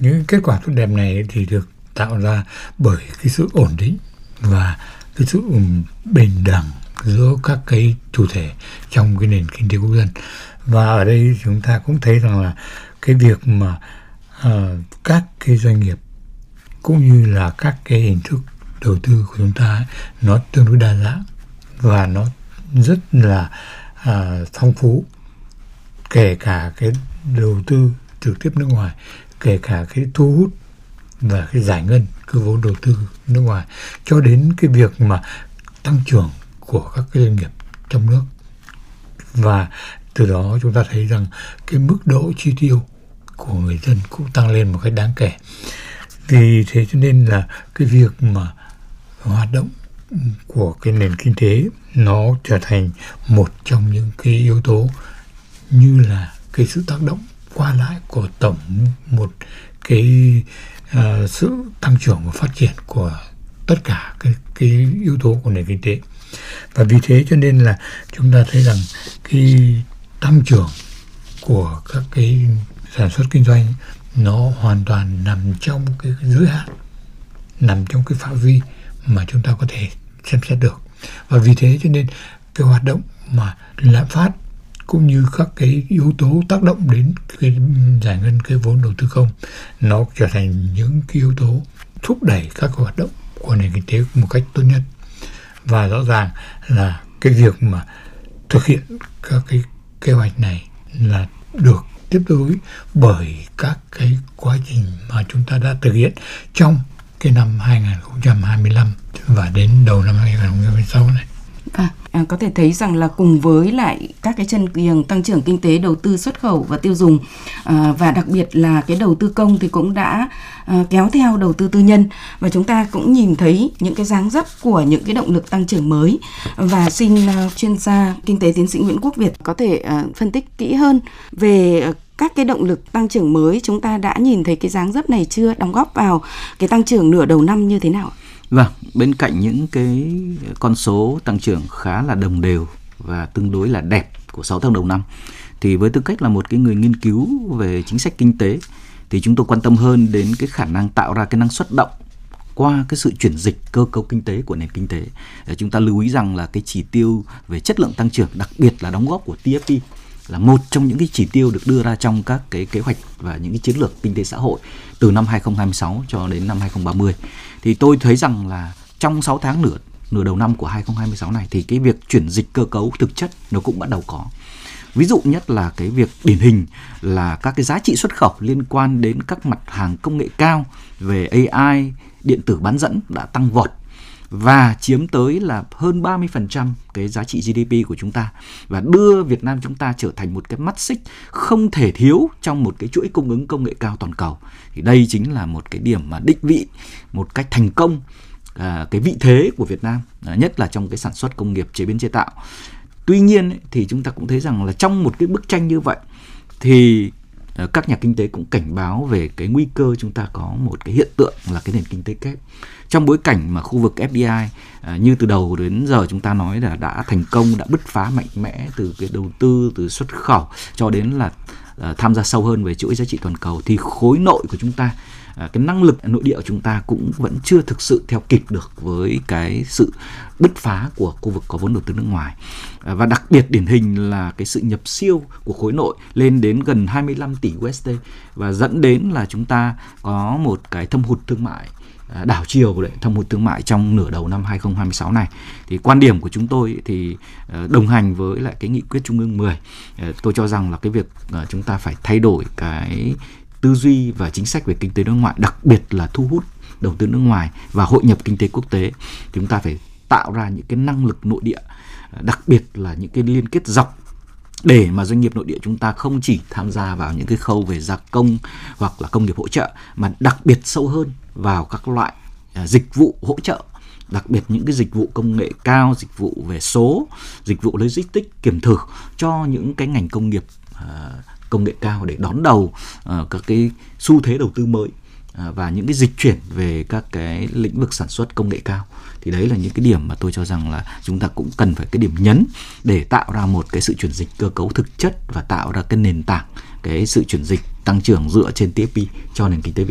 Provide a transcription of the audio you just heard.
Những kết quả tốt đẹp này thì được tạo ra bởi cái sự ổn định và cái sự bình đẳng giữa các cái chủ thể trong cái nền kinh tế quốc dân. Và ở đây chúng ta cũng thấy rằng là cái việc mà các cái doanh nghiệp cũng như là các cái hình thức đầu tư của chúng ta nó tương đối đa dạng và nó rất là phong phú, kể cả cái đầu tư trực tiếp nước ngoài, kể cả cái thu hút và cái giải ngân cái vốn đầu tư nước ngoài, cho đến cái việc mà tăng trưởng của các cái doanh nghiệp trong nước. Và từ đó chúng ta thấy rằng cái mức độ chi tiêu của người dân cũng tăng lên một cách đáng kể. Vì thế cho nên là cái việc mà hoạt động của cái nền kinh tế nó trở thành một trong những cái yếu tố như là cái sự tác động qua lại của tổng một cái sự tăng trưởng và phát triển của tất cả cái yếu tố của nền kinh tế. Và vì thế cho nên là chúng ta thấy rằng cái tăng trưởng của các cái sản xuất kinh doanh nó hoàn toàn nằm trong cái giới hạn, nằm trong cái phạm vi mà chúng ta có thể xem xét được. Và vì thế cho nên cái hoạt động mà lạm phát cũng như các cái yếu tố tác động đến cái giải ngân cái vốn đầu tư công nó trở thành những cái yếu tố thúc đẩy các cái hoạt động của nền kinh tế một cách tốt nhất. Và rõ ràng là cái việc mà thực hiện các cái kế hoạch này là được tiếp nối bởi các cái quá trình mà chúng ta đã thực hiện trong cái năm 2025 và đến đầu năm 2026 này. Có thể thấy rằng là cùng với lại các cái chân kiềng tăng trưởng kinh tế, đầu tư xuất khẩu và tiêu dùng, và đặc biệt là cái đầu tư công thì cũng đã kéo theo đầu tư tư nhân, và chúng ta cũng nhìn thấy những cái dáng dấp của những cái động lực tăng trưởng mới. Và xin chuyên gia kinh tế tiến sĩ Nguyễn Quốc Việt có thể phân tích kỹ hơn về các cái động lực tăng trưởng mới, chúng ta đã nhìn thấy cái dáng dấp này chưa, đóng góp vào cái tăng trưởng nửa đầu năm như thế nào? Vâng, bên cạnh những cái con số tăng trưởng khá là đồng đều và tương đối là đẹp của 6 tháng đầu năm, thì với tư cách là một cái người nghiên cứu về chính sách kinh tế thì chúng tôi quan tâm hơn đến cái khả năng tạo ra cái năng suất động qua cái sự chuyển dịch cơ cấu kinh tế của nền kinh tế. Chúng ta lưu ý rằng là cái chỉ tiêu về chất lượng tăng trưởng, đặc biệt là đóng góp của TFP, là một trong những cái chỉ tiêu được đưa ra trong các cái kế hoạch và những cái chiến lược kinh tế xã hội từ năm 2026 cho đến năm 2030. Thì tôi thấy rằng là trong 6 tháng nửa đầu năm của 2026 này thì cái việc chuyển dịch cơ cấu thực chất nó cũng bắt đầu có. Ví dụ nhất là cái việc điển hình là các cái giá trị xuất khẩu liên quan đến các mặt hàng công nghệ cao về AI, điện tử bán dẫn đã tăng vọt và chiếm tới là hơn 30% cái giá trị GDP của chúng ta, và đưa Việt Nam chúng ta trở thành một cái mắt xích không thể thiếu trong một cái chuỗi cung ứng công nghệ cao toàn cầu. Thì đây chính là một cái điểm mà định vị một cách thành công cái vị thế của Việt Nam, nhất là trong cái sản xuất công nghiệp chế biến chế tạo. Tuy nhiên thì chúng ta cũng thấy rằng là trong một cái bức tranh như vậy thì các nhà kinh tế cũng cảnh báo về cái nguy cơ chúng ta có một cái hiện tượng là cái nền kinh tế kép. Trong bối cảnh mà khu vực FDI như từ đầu đến giờ chúng ta nói là đã thành công, đã bứt phá mạnh mẽ từ cái đầu tư, từ xuất khẩu cho đến là tham gia sâu hơn về chuỗi giá trị toàn cầu, thì khối nội của chúng ta, cái năng lực nội địa của chúng ta cũng vẫn chưa thực sự theo kịp được với cái sự bứt phá của khu vực có vốn đầu tư nước ngoài. Và đặc biệt điển hình là cái sự nhập siêu của khối nội lên đến gần 25 tỷ USD và dẫn đến là chúng ta có một cái thâm hụt thương mại đảo chiều đấy, thâm hụt thương mại trong nửa đầu năm 2026 này. Thì quan điểm của chúng tôi thì đồng hành với lại cái nghị quyết Trung ương 10, tôi cho rằng là cái việc chúng ta phải thay đổi cái tư duy và chính sách về kinh tế đối ngoại, đặc biệt là thu hút đầu tư nước ngoài và hội nhập kinh tế quốc tế. Chúng ta phải tạo ra những cái năng lực nội địa, đặc biệt là những cái liên kết dọc, để mà doanh nghiệp nội địa chúng ta không chỉ tham gia vào những cái khâu về gia công hoặc là công nghiệp hỗ trợ, mà đặc biệt sâu hơn vào các loại dịch vụ hỗ trợ, đặc biệt những cái dịch vụ công nghệ cao, dịch vụ về số, dịch vụ logistics kiểm thử cho những cái ngành công nghiệp công nghệ cao để đón đầu các cái xu thế đầu tư mới và những cái dịch chuyển về các cái lĩnh vực sản xuất công nghệ cao. Thì đấy là những cái điểm mà tôi cho rằng là chúng ta cũng cần phải cái điểm nhấn để tạo ra một cái sự chuyển dịch cơ cấu thực chất và tạo ra cái nền tảng cái sự chuyển dịch tăng trưởng dựa trên TFP cho nền kinh tế Việt